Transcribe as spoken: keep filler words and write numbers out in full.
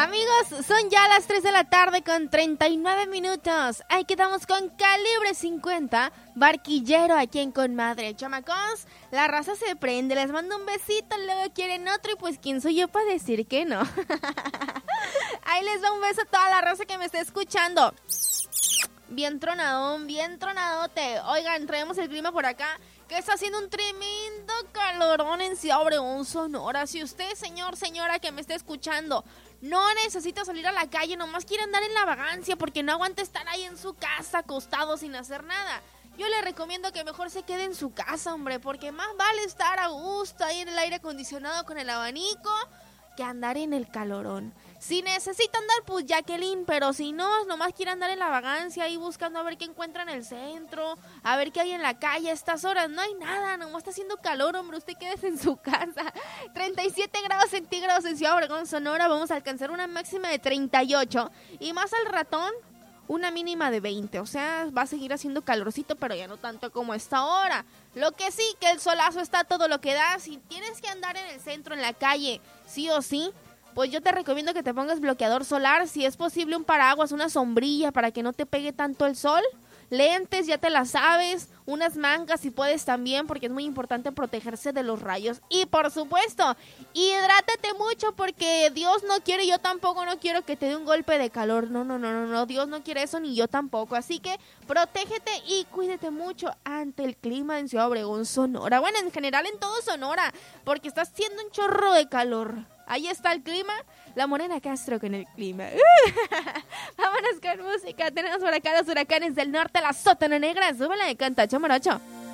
Amigos, son ya las tres de la tarde con treinta y nueve minutos. Ahí quedamos con Calibre cincuenta, Barquillero aquí en Conmadre. Chamacos, la raza se prende, les mando un besito, luego quieren otro y pues ¿quién soy yo para decir que no? Ahí les va un beso a toda la raza que me está escuchando. Bien tronadón, bien tronadote. Oigan, traemos el clima por acá, que está haciendo un tremendo calorón en Ciudad Obregón, Sonora. Si usted, señor, señora, que me está escuchando, no necesita salir a la calle, nomás quiere andar en la vagancia porque no aguanta estar ahí en su casa acostado sin hacer nada, yo le recomiendo que mejor se quede en su casa, hombre, porque más vale estar a gusto ahí en el aire acondicionado con el abanico que andar en el calorón. Si necesita andar, pues Jacqueline, pero si no, nomás quiere andar en la vagancia ahí buscando a ver qué encuentra en el centro, a ver qué hay en la calle a estas horas. No hay nada, nomás está haciendo calor, hombre, usted quédese en su casa. treinta y siete grados centígrados en Ciudad Obregón, Sonora, vamos a alcanzar una máxima de treinta y ocho y más al ratón una mínima de veinte, o sea, va a seguir haciendo calorcito, pero ya no tanto como esta hora. Lo que sí, que el solazo está todo lo que da. Si tienes que andar en el centro, en la calle, sí o sí, pues yo te recomiendo que te pongas bloqueador solar, si es posible un paraguas, una sombrilla para que no te pegue tanto el sol, lentes, ya te las sabes, unas mangas si puedes también, porque es muy importante protegerse de los rayos. Y por supuesto, hidrátate mucho porque Dios no quiere, yo tampoco no quiero que te dé un golpe de calor, no, no, no, no, no, Dios no quiere eso ni yo tampoco, así que protégete y cuídate mucho ante el clima en Ciudad Obregón, Sonora, bueno, en general en todo Sonora, porque está haciendo un chorro de calor. Ahí está el clima, la Morena Castro con el clima. Vámonos con música, tenemos por acá los huracanes del norte, la sótana negra, súbela y canta, chamorocho.